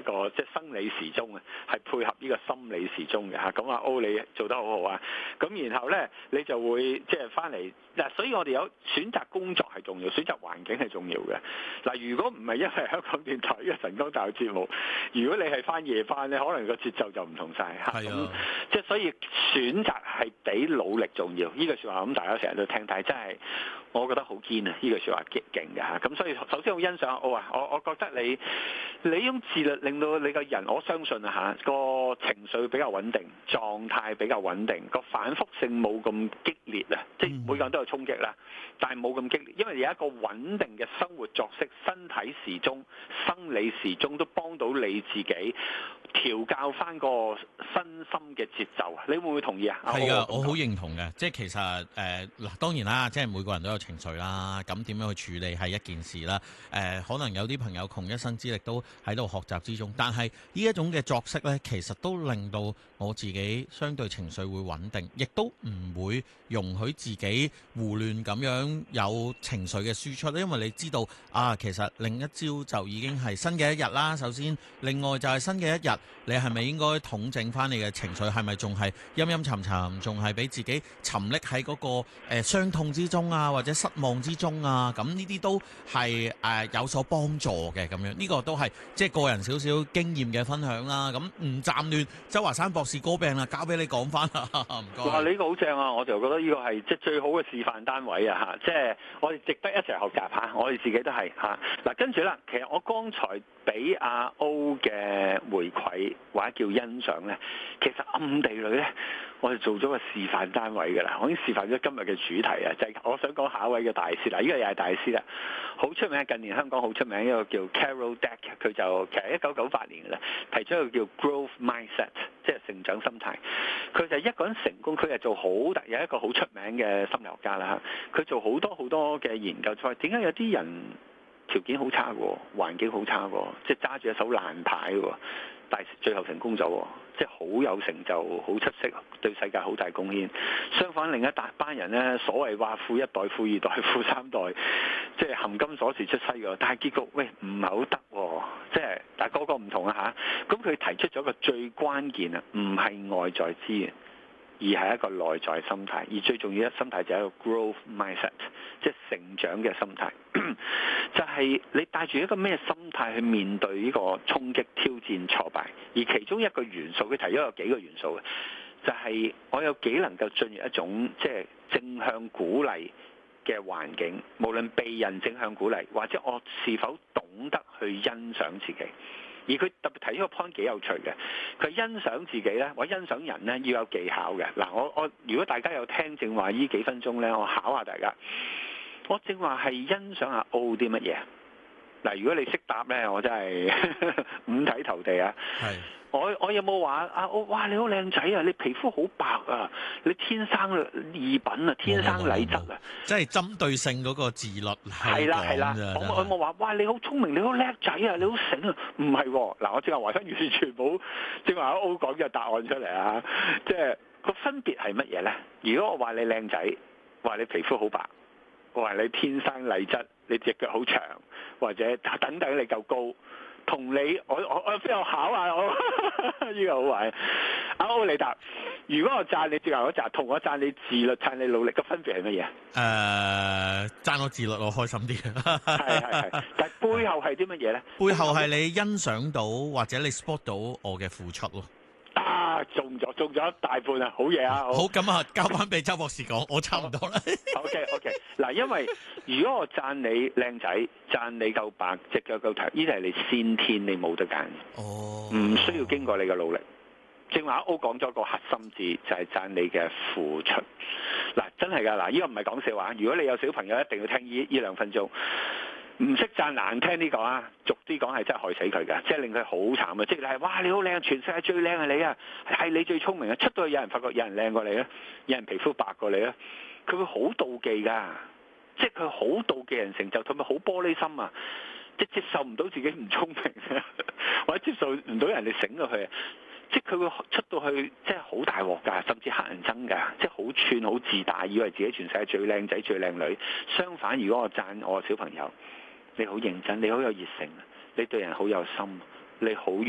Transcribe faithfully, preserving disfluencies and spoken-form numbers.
一個即係生理時鐘啊，係配合呢個心理時鐘嘅嚇。咁啊 O 你做得好好啊，咁然後咧你就會即係翻嚟嗱，所以我哋有選擇工作係重要，選擇環境係重要嘅。嗱，如果唔係因為香港電台嘅晨光大學節目，如果你係翻夜翻咧，可能個節奏就唔同晒。嚇。 係咁啊， 即係所以選擇係比努力重要。呢句説話咁大家成日都聽，但係真係我覺得好堅啊！呢句説話勁勁嘅嚇。咁所以首先好欣賞阿 O 啊，我我覺得你你用自律令到你個人，我相信啊嚇個情緒比較穩定，狀態比較穩定，個反覆性冇咁激烈啊！即係每個人都有衝擊啦，但係冇咁激烈，因為有一個穩定嘅生活作息、身體時鐘、生理時鐘都幫到你自己調教翻個身心嘅節奏啊！你會唔會同意啊？ 係噶，我好認認同嘅。即係其實誒嗱、呃，當然啦，即係每個人都有情緒啦。咁點樣去處理係一件事啦。誒、呃，可能有啲朋友窮一生之力都喺度學習之中，但係呢一種嘅作息呢，其實都令到我自己相對情緒會穩定，亦都唔會容許自己胡亂咁樣有情緒嘅輸出。因為你知道啊，其實另一朝就已經係新嘅一日啦。首先，另外就係新嘅一日，你係咪應該統整翻你嘅情緒？係咪仲係陰陰沉沉，仲係俾自己沉溺喺嗰個誒傷痛之中啊，或者失望之中啊？咁呢啲都係誒、呃、有所幫助嘅咁樣。呢、這個都係即係個人少少經驗嘅分享啦。咁唔暫亂，周華山博士哥病啦，交俾你講翻啦，唔該。 哇！你呢個好正啊！我就覺得呢個係即係最好嘅示範單位啊！嚇，即係我哋值得一齊學習嚇，我哋自己都係嚇。嗱，跟住啦，其實我剛才俾阿 O 嘅回饋或者叫欣賞咧，其實暗地裏咧，我哋做咗個示範單位㗎啦。我已經示範咗今日嘅主題啊，就係、是、我想講下一位嘅大師啦。呢、這個又係大師啦，好出名，近年香港好出名一個叫 Carol Dweck，佢就其實一九九八年嘅啦，提出一個叫 Growth Mindset， 即係成長心態。佢就一個人成功，佢係做好大有一個好出名嘅心理學家啦。佢做好多好多嘅研究，就係點解有啲人條件好差嘅，環境好差嘅，即係揸住一手爛牌嘅，但係最後成功咗，即係好有成就、好出色，對世界好大貢獻。相反，另一大班人呢，所謂話富一代、富二代、富三代，即係含金鎖匙出世嘅，但係結局喂唔係好得喎，即係但係個個唔同啊嚇。咁佢提出咗個最關鍵啊，唔係外在資源，而係一個內在心態，而最重要嘅心態就係一個 growth mindset， 即係成長嘅心態。就係你帶住一個咩心態去面對呢個衝擊、挑戰、挫敗，而其中一個元素，佢提咗有幾個元素嘅，就係我有幾能夠進入一種即係正向鼓勵嘅環境，無論被人正向鼓勵，或者我是否懂得去欣賞自己。而佢特別提咗個 point 幾有趣嘅，佢欣賞自己咧，或者欣賞人咧要有技巧嘅。嗱，我我如果大家有聽正話呢幾分鐘咧，我考下大家。我正話係欣賞下 O 啲乜嘢？嗱，如果你識答咧，我真係五體投地啊！ 係。 我我有冇話啊？我哇你好靚仔啊！你皮膚好白啊！你天生異品啊！天生麗質啊！ 即係針對性嗰個自律係啦係啦，我我冇話哇你好聰明，你好叻仔啊！你好醒啊！唔係喎，嗱我正話話翻完全冇，正話阿 O 講嘅答案出嚟啊！即係個分別係乜嘢咧？如果我話你靚仔，話你皮膚好白，我話你天生麗質，你隻腳好長，或者等等你夠高。同你，我我我邊度考下我？呢個好玩。阿 O 你答，如果我讚你最後嗰集，同我讚你自律、讚你努力嘅分別係乜嘢？誒、 呃，讚我自律，我開心啲。 係係係，但係背後係啲乜嘢咧？ 背後係你欣賞到或者你 spot 到我嘅付出咯。 啊，中咗中咗一大半啊，好嘢啊！ 好，咁啊，交翻俾周博士講，我差唔多啦。 OK OK，嗱，因為如果我讚你靚仔，讚你夠白，隻腳夠長，呢啲係你先天，你冇得揀。 哦， 唔需要經過你嘅努力。正話 O 講咗個核心字，就係、是、讚你嘅付出。嗱，真係㗎，嗱，呢個唔係講笑話。如果你有小朋友，一定要聽呢呢兩分鐘。唔識讚難聽呢個啊，俗啲講係真係害死佢㗎，即係令佢好慘啊！即係你係哇你好靚，全世界最靚係你啊，係你最聰明啊！出到去有人發覺有人靚過你啊，有人皮膚白過你啊，佢會好妒忌㗎，即係佢好妒忌人成就，同埋好玻璃心啊！即係接受唔到自己唔聰明啊，或者接受唔到人哋醒過去啊！即係佢會出到去，即係好大鑊㗎，甚至黑人憎㗎，即係好串好自大，以為自己全世界最靚仔最靚女。相反，如果我讚我小朋友，你好認真，你好有熱誠，你對人好有心，你好願